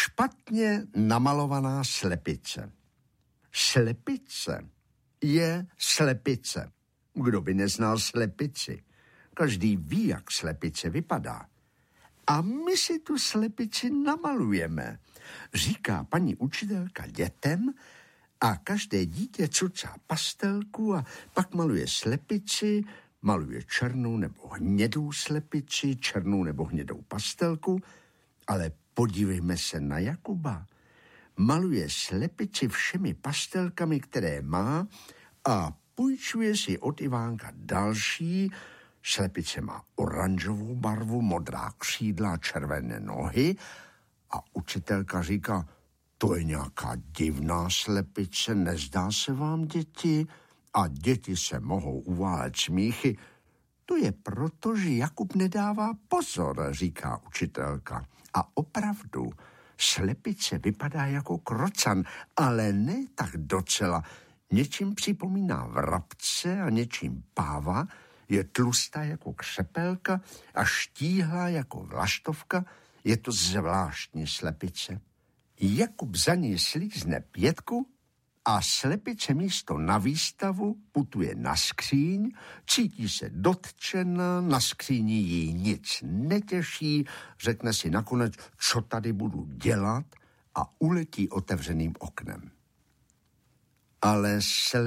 Špatně namalovaná slepice. Slepice je slepice. Kdo by neznal slepici? Každý ví, jak slepice vypadá. A my si tu slepici namalujeme, říká paní učitelka dětem, a každé dítě cucá pastelku a pak maluje slepici, maluje černou nebo hnědou slepici, černou nebo hnědou pastelku, ale podívejme se na Jakuba. Maluje slepici všemi pastelkami, které má, a půjčuje si od Ivánka další. Slepice má oranžovou barvu, modrá křídla, červené nohy, a učitelka říká: to je nějaká divná slepice, nezdá se vám, děti? A děti se mohou uválet smíchy. To je proto, že Jakub nedává pozor, říká učitelka. A opravdu, slepice vypadá jako krocan, ale ne tak docela. Něčím připomíná vrabce a něčím páva, je tlustá jako křepelka a štíhlá jako vlaštovka. Je to zvláštní slepice. Jakub za ní slízne pětku a slepice místo na výstavu putuje na skříň, cítí se dotčena, na skříni jí nic netěší, řekne si nakonec, co tady budu dělat, a uletí otevřeným oknem. Ale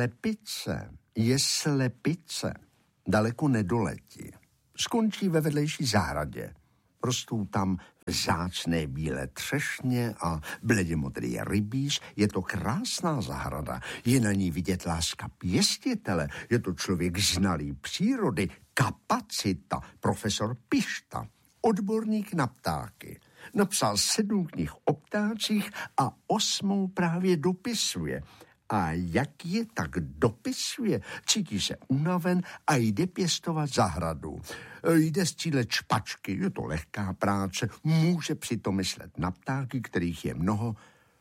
slepice je slepice. Daleko nedoletí. Skončí ve vedlejší zahradě. Rostou tam vzácné bílé třešně a bledě modrý rybíř. Je to krásná zahrada. Je na ní vidět láska pěstitele. Je to člověk znalý přírody. Kapacita. Profesor Pišta. Odborník na ptáky. Napsal 7 knih o ptácích a 8. právě dopisuje. A jak je tak dopisuje, cítí se unaven a jde pěstovat zahradu. Jde střílet špačky, je to lehká práce, může přitom myslet na ptáky, kterých je mnoho.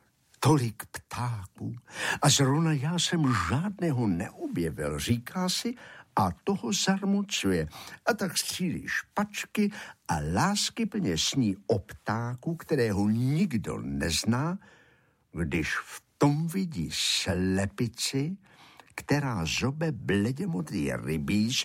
Tolik ptáků. A zrovna já jsem žádného neobjevil, říká si, a toho zarmucuje. A tak střílí špačky a láskyplně sní o ptáku, kterého nikdo nezná, když v tom vidí slepici, která zobe bleděmodrý rybíř,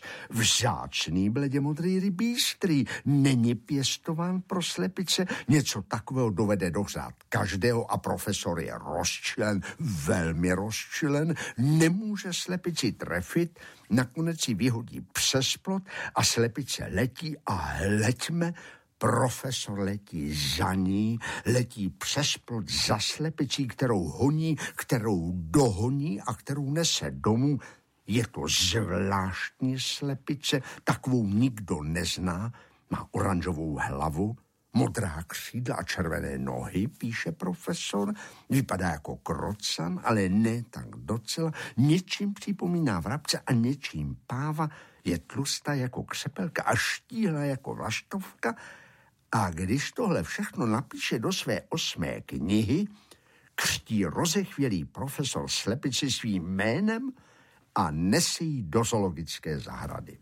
vzácný bleděmodrý rybíř, který není pěstován pro slepice. Něco takového dovede dohrát každého a profesor je rozčilen, velmi rozčilen, nemůže slepici trefit, nakonec ji vyhodí přes plot a slepice letí a hleďme, profesor letí za ní, letí přes plot za slepicí, kterou honí, kterou dohoní a kterou nese domů. Je to zvláštní slepice, takovou nikdo nezná, má oranžovou hlavu, modrá křídla a červené nohy, píše profesor, vypadá jako krocan, ale ne tak docela, něčím připomíná vrabce a něčím páva, je tlustá jako křepelka a štíhlá jako vlaštovka. A když tohle všechno napíše do své 8. knihy, křtí rozechvělý profesor slepici svým jménem a nese ji do zoologické zahrady.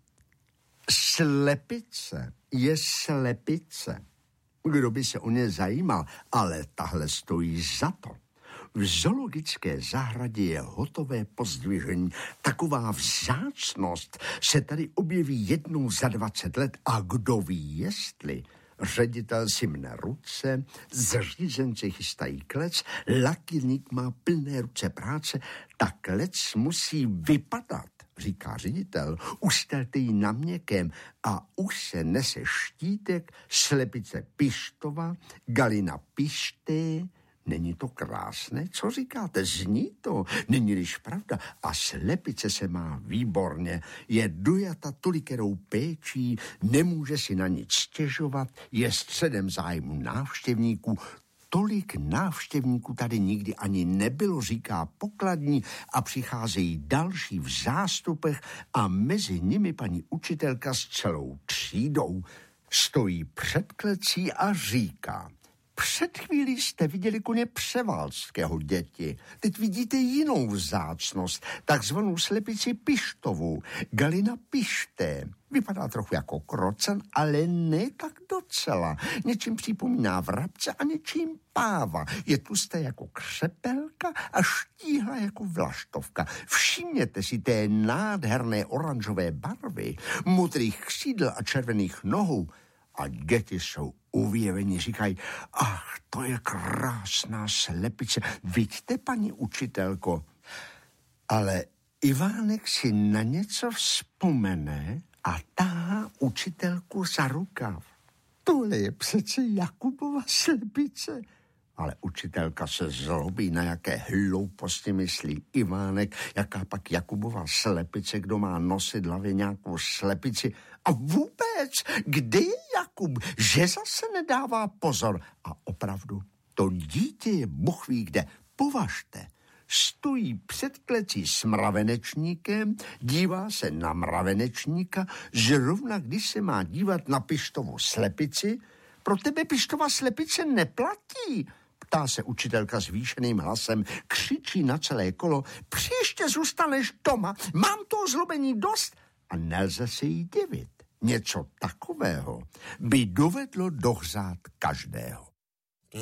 Slepice je slepice. Kdo by se o ně zajímal, ale tahle stojí za to. V zoologické zahradě je hotové pozdvižení. Taková vzácnost se tady objeví jednou za 20 let a kdo ví, jestli. Ředitel si mne ruce, zřízenci chystají klec, lakírník má plné ruce práce, ta klec musí vypadat, říká ředitel, ustelte ji na měkkém a už se nese štítek, slepice Pištova, Galina Pišté. Není to krásné? Co říkáte? Zní to? Není-liž pravda? A slepice se má výborně. Je dojata tolikerou péčí, nemůže si na nic stěžovat, je středem zájmu návštěvníků. Tolik návštěvníků tady nikdy ani nebylo, říká pokladní, a přicházejí další v zástupech a mezi nimi paní učitelka s celou třídou. Stojí před klecí a říká: Před chvílí jste viděli koně Převalského, děti. Teď vidíte jinou vzácnost, takzvanou slepici pištovou, Galina pišté. Vypadá trochu jako krocen, ale ne tak docela. Něčím připomíná vrabce a něčím páva. Je tlusté jako křepelka a štíhla jako vlaštovka. Všimněte si té nádherné oranžové barvy, modrých křídel a červených nohou. A děti jsou uvěveni, říkají, ach, to je krásná slepice. Vidíte, paní učitelko? Ale Ivánek si na něco vzpomene a tahá učitelku za rukav. Tohle je přece Jakubova slepice. Ale učitelka se zlobí, na jaké hlouposti myslí Ivánek, jaká pak Jakubova slepice, kdo má nosit hlavě nějakou slepici. A vůbec, kde je Jakub, že zase nedává pozor. A opravdu, to dítě je Bůh ví kde. Považte, stojí před klecí s mravenečníkem, dívá se na mravenečníka, zrovna když se má dívat na pištovou slepici. Pro tebe pištová slepice neplatí, ptá se učitelka zvýšeným hlasem, křičí na celé kolo, příště zůstaneš doma, mám toho zlobení dost. A nelze se jí divit. Něco takového by dovedlo dohřát každého.